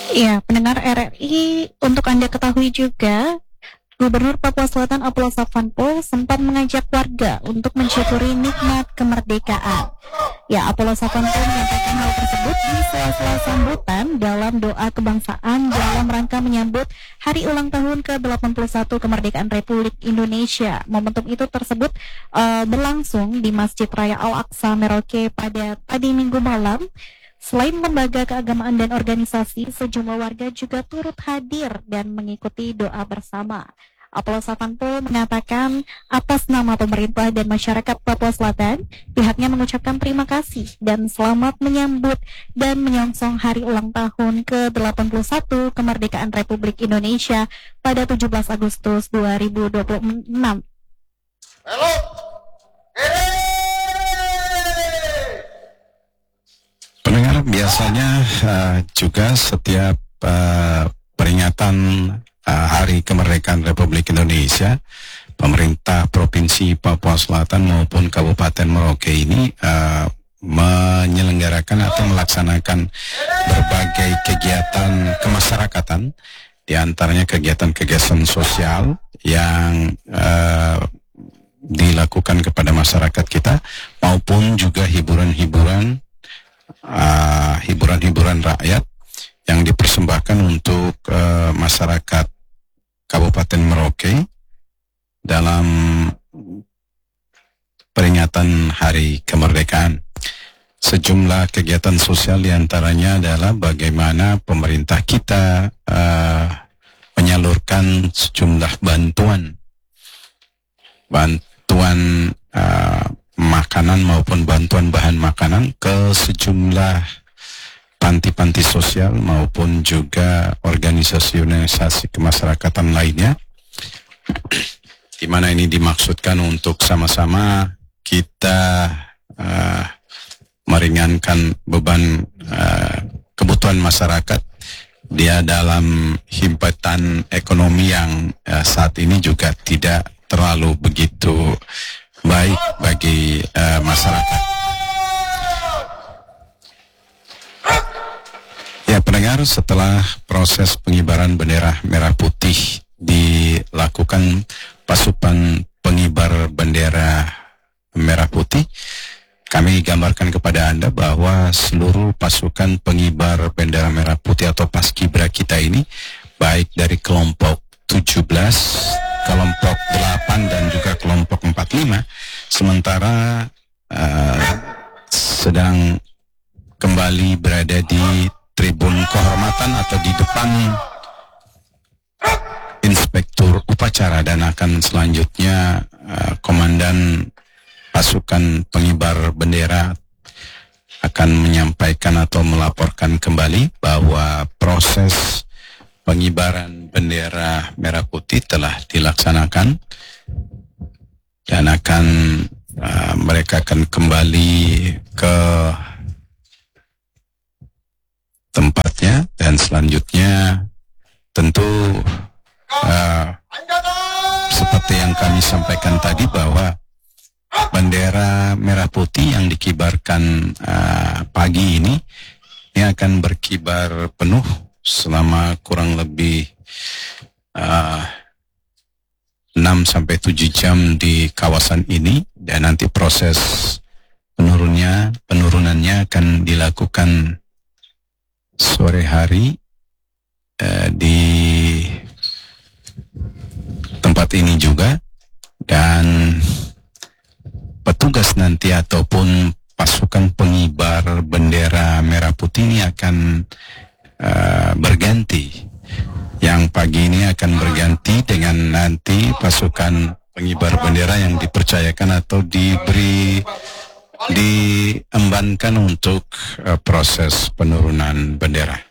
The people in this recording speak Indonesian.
Ya, pendengar RRI, untuk Anda ketahui juga, Gubernur Papua Selatan Apollo Savanpo sempat mengajak warga untuk mensyukuri nikmat kemerdekaan. Ya, Apollo Savanpo menyatakan hal tersebut di sela-sela sambutan dalam doa kebangsaan dalam rangka menyambut Hari Ulang Tahun ke-81 Kemerdekaan Republik Indonesia. Momentum itu tersebut berlangsung di Masjid Raya Al-Aqsa Merauke pada tadi Minggu malam. Selain lembaga keagamaan dan organisasi, sejumlah warga juga turut hadir dan mengikuti doa bersama. Apollo Savanpo mengatakan atas nama pemerintah dan masyarakat Papua Selatan, pihaknya mengucapkan terima kasih dan selamat menyambut dan menyongsong Hari Ulang Tahun ke-81 Kemerdekaan Republik Indonesia pada 17 Agustus 2026. Halo. Pendengar, biasanya juga setiap peringatan Hari Kemerdekaan Republik Indonesia, pemerintah Provinsi Papua Selatan maupun Kabupaten Merauke ini menyelenggarakan atau melaksanakan berbagai kegiatan kemasyarakatan, di antaranya kegiatan-kegiatan sosial yang dilakukan kepada masyarakat kita, maupun juga hiburan-hiburan rakyat yang dipersembahkan untuk masyarakat Kabupaten Merauke dalam peringatan Hari Kemerdekaan. Sejumlah kegiatan sosial diantaranya adalah bagaimana pemerintah kita menyalurkan sejumlah bantuan makanan maupun bantuan bahan makanan ke sejumlah panti-panti sosial maupun juga organisasi-organisasi kemasyarakatan lainnya, di mana ini dimaksudkan untuk sama-sama kita meringankan beban kebutuhan masyarakat dia dalam himpitan ekonomi yang saat ini juga tidak terlalu begitu baik bagi masyarakat. Ya, pendengar, setelah proses pengibaran bendera merah putih dilakukan pasukan pengibar bendera merah putih, kami gambarkan kepada Anda bahwa seluruh pasukan pengibar bendera merah putih atau Paskibra kita ini, baik dari kelompok 17, kelompok 8 dan juga kelompok 45, sementara sedang kembali berada di tribun kehormatan atau di depan inspektur upacara, dan akan selanjutnya komandan pasukan pengibar bendera akan menyampaikan atau melaporkan kembali bahwa proses pengibaran bendera merah putih telah dilaksanakan dan mereka akan kembali ke tempatnya, dan selanjutnya tentu seperti yang kami sampaikan tadi bahwa bendera merah putih yang dikibarkan pagi ini akan berkibar penuh selama kurang lebih 6-7 jam di kawasan ini, dan nanti proses penurunannya akan dilakukan sore hari di tempat ini juga, dan petugas nanti ataupun pasukan pengibar bendera merah putih ini akan berganti. Yang pagi ini akan berganti dengan nanti pasukan pengibar bendera yang dipercayakan atau diembankan untuk proses penurunan bendera.